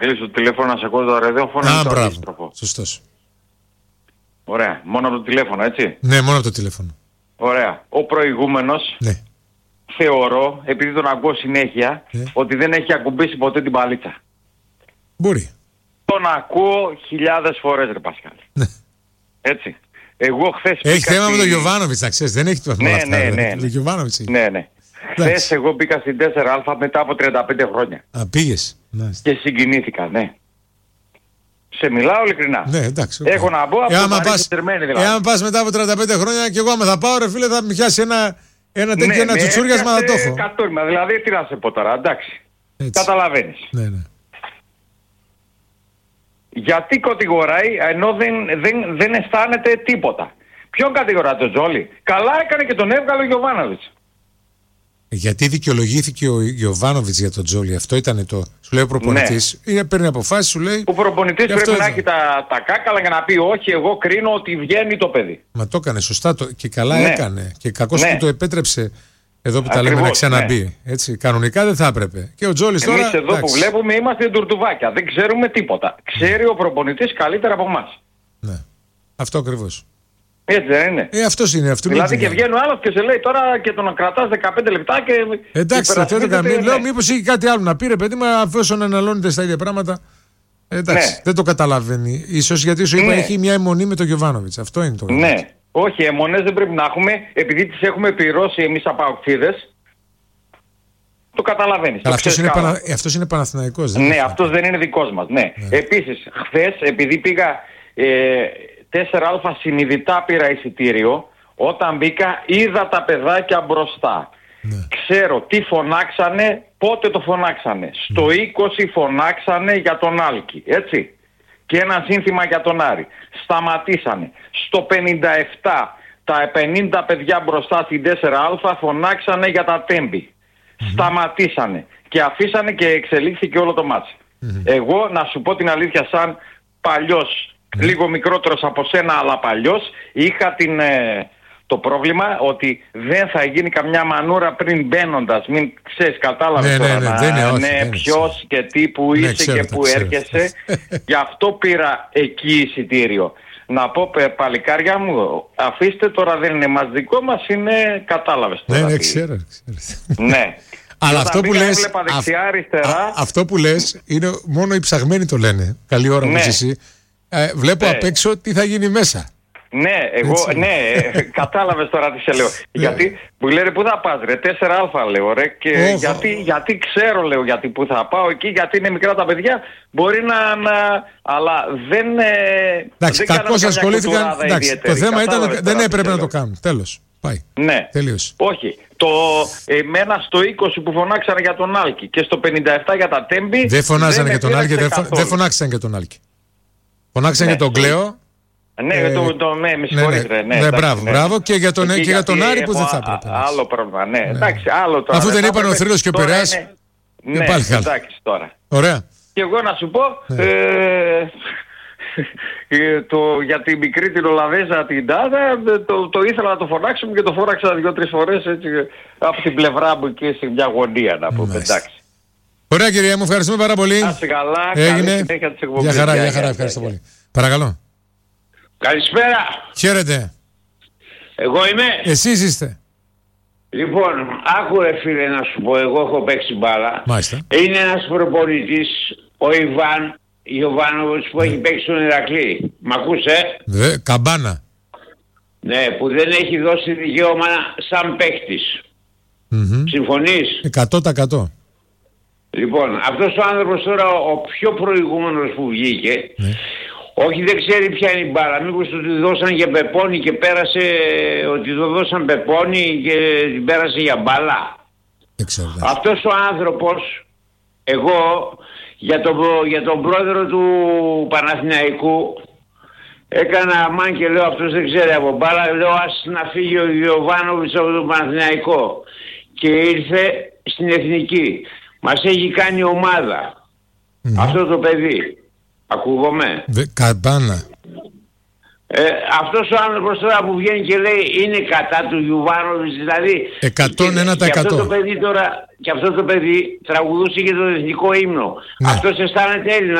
Έλειξε το τηλέφωνο να σε ακούω το ραδιόφωνο. Α, μπράβο. Σωστός. Ωραία. Μόνο από το τηλέφωνο, έτσι. Ναι, μόνο από το τηλέφωνο. Ωραία. Ο προηγούμενος, Ναι. θεωρώ, επειδή τον ακούω συνέχεια, ότι δεν έχει ακουμπήσει ποτέ την παλίτσα. Μπορεί. Τον ακούω χιλιάδες φορές, ρε Πασκάλ. Ναι. Έτσι. Εγώ χθες... Έχει θέμα με τον Γιοβάνοβιτς, να ξέρεις. Δεν έχει το θέμα αυτά. Ναι. Το Γιοβάνοβιτς. Ναι. Χθες εγώ μπήκα στην 4α μετά από 35 χρόνια. Α, πήγες. Και συγκινήθηκα, ναι. Σε μιλάω ειλικρινά. Ναι, εντάξει. Έχω να πω από το Παρίσι-Τερμένη δηλαδή. Εάν πας μετά από 35 χρόνια και εγώ άμα θα πάω, ρε φίλε, θα με πιάσει ένα τέτοιο, ένα τσουτσούριασμα, θα το έχω. Κατόρμα, δηλαδή τι να σε πω τώρα, εντάξει. Καταλαβαίνεις. Ναι. Γιατί κατηγοράει ενώ δεν αισθάνεται τίποτα. Ποιον κατηγορά, τον Τζόλι? Καλά έκανε και τον έβγαλε ο Γιοβάνοβιτς. Γιατί δικαιολογήθηκε ο Γιοβάνοβιτς για τον Τζόλι? Αυτό ήταν το. Σου λέει ο προπονητής. Ναι. Παίρνει αποφάσεις, σου λέει. Ο προπονητής πρέπει να έχει τα κάκαλα για να πει όχι, εγώ κρίνω ότι βγαίνει το παιδί. Μα το έκανε σωστά και καλά έκανε. Και κακώς που το επέτρεψε εδώ που τα λέμε να ξαναμπεί. Ναι. Έτσι. Κανονικά δεν θα έπρεπε. Και ο Τζόλις τώρα. Εμείς εδώ που βλέπουμε είμαστε τουρτουβάκια. Δεν ξέρουμε τίποτα. Ξέρει ο προπονητής καλύτερα από εμάς. Ναι. Αυτό ακριβώς. Έτσι δεν είναι? Αυτός είναι. Δηλαδή και βγαίνει ο άλλος και σε λέει τώρα και τον κρατάς 15 λεπτά και... Εντάξει, αυτό το κάνει. Λέω μήπως έχει κάτι άλλο να πει, ρε παιδί, μα αφόσον αναλώνεται στα ίδια πράγματα. Εντάξει, δεν το καταλαβαίνει. Ίσως γιατί σου είπα έχει μια αιμονή με τον Γιοβάνοβιτς. Αυτό είναι το θέμα. Ναι, όχι, αιμονές δεν πρέπει να έχουμε, επειδή τις έχουμε πληρώσει εμείς από αοξίδες. Το καταλαβαίνεις. Αυτός είναι Παναθηναϊκός. Ναι, αυτός δεν είναι δικός μας. Ναι. Επίσης, χθες, επειδή πήγα 4α συνειδητά πήρα εισιτήριο, όταν μπήκα είδα τα παιδάκια μπροστά. Ναι. Ξέρω τι φωνάξανε, πότε το φωνάξανε. Στο 20 φωνάξανε για τον Άλκη, έτσι. Και ένα σύνθημα για τον Άρη. Σταματήσανε. Στο 57 τα 50 παιδιά μπροστά στην 4α φωνάξανε για τα Τέμπη. Σταματήσανε. Και αφήσανε και εξελίχθηκε όλο το μάτσι. Εγώ να σου πω την αλήθεια, σαν παλιός, λίγο μικρότερος από σένα αλλά παλιός, είχα το πρόβλημα ότι δεν θα γίνει καμιά μανούρα πριν μπαίνοντας. Μην ξέρεις, κατάλαβες τώρα ποιος και τι, που είσαι και που έρχεσαι. Γι' αυτό πήρα εκεί εισιτήριο. Να πω παλικάρια μου, αφήστε τώρα, δεν είναι μας δικό μας, είναι, κατάλαβες τώρα. Ναι, ξέρω. Ναι. Αλλά αυτό που λες είναι μόνο οι ψαγμένοι το λένε. Καλή ώρα που είσαι εσύ. Βλέπω απ' έξω τι θα γίνει μέσα. Ναι, εγώ, κατάλαβες τώρα τι σε λέω. Γιατί μου λένε πού θα πας ρε, 4α λέω ρε, και γιατί ξέρω λέω γιατί πού θα πάω εκεί, γιατί είναι μικρά τα παιδιά, μπορεί να αλλά δεν... Εντάξει, κακώς ασχολήθηκαν, το θέμα ήταν ότι δεν έπρεπε να το κάνουν, τέλος. Πάει. Ναι. Τελείωσε. Όχι. Εμένα στο 20 που φωνάξανε για τον Άλκη και στο 57 για τα Τέμπη. Δεν φωνάζανε για τον Άλκη, δεν φωνάξαν για τον Άλκη. Φωνάξαν για τον Κλέο. Ναι, με συγχωρείτε. Ναι, μπράβο. Και για τον Άρη που δεν θα έπρεπε. Άλλο πρόβλημα, ναι. Εντάξει, άλλο τώρα. Αφού δεν είπαν ο Θρύλος και ο Περάς. Ναι, εντάξει τώρα. Ωραία. Και εγώ να σου πω. Για την μικρή την Ολλανδέζα την Τάδα το ήθελα να το φωνάξουμε και το φώναξα 2-3 φορές έτσι, από την πλευρά μου και σε μια γωνία να πούμε. Εντάξει. Ωραία κυρία μου, ευχαριστούμε πάρα πολύ. Να είστε καλά. Έγινε. Για χαρά, ευχαριστώ πολύ. Παρακαλώ. Καλησπέρα. Χαίρετε. Εγώ είμαι. Εσείς είστε. Λοιπόν, άκου ρε φίλε να σου πω, εγώ έχω παίξει μπάλα. Μάλιστα. Είναι ένας προπονητής, ο Ιβάν Γιοβάνοβιτς, που έχει παίξει στον Ηρακλή. Μ' ακούς, Καμπάνα. Ναι, που δεν έχει δώσει δικαίωμα σαν παίκτης. Συμφωνείς? 100%. Λοιπόν, αυτός ο άνθρωπος τώρα, ο πιο προηγούμενος που βγήκε, όχι δεν ξέρει ποια είναι η μπάλα. Μήπως του δώσαν για πεπόνι και πέρασε, ότι το δώσαν πεπόνι και την πέρασε για μπάλα. Αυτός ο άνθρωπος, εγώ για τον πρόεδρο του Παναθηναϊκού έκανα αμάν και λέω αυτός δεν ξέρει από μπάλα, λέω ας να φύγει ο Γιοβάνοβιτς από τον Παναθηναϊκό, και ήρθε στην Εθνική. Μας έχει κάνει ομάδα αυτό το παιδί. Ακούγομαι? Καμπάνα. Αυτός ο άνθρωπος τώρα που βγαίνει και λέει είναι κατά του Γιουβάνοβιτς, δηλαδή 101%. Και αυτό το παιδί τραγουδούσε και το εθνικό ύμνο. Ναι. Αυτός αισθάνεται Έλληνα.